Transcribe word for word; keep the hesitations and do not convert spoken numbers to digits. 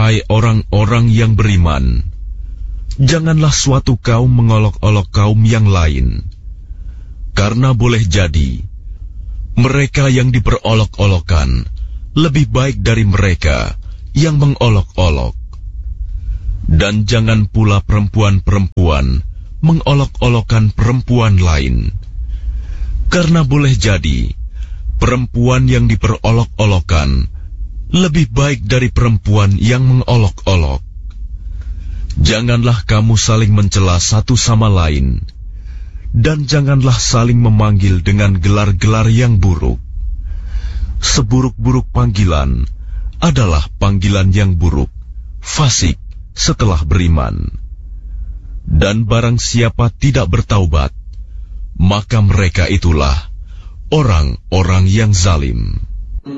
Hai orang-orang yang beriman, janganlah suatu kaum mengolok-olok kaum yang lain, karena boleh jadi mereka yang diperolok-olokan lebih baik dari mereka yang mengolok-olok. Dan jangan pula perempuan-perempuan mengolok-olokan perempuan lain, karena boleh jadi perempuan yang diperolok-olokan lebih baik dari perempuan yang mengolok-olok. Janganlah kamu saling mencela satu sama lain, dan janganlah saling memanggil dengan gelar-gelar yang buruk. Seburuk-buruk panggilan adalah panggilan yang buruk, fasik setelah beriman. Dan barang siapa tidak bertaubat, maka mereka itulah orang-orang yang zalim.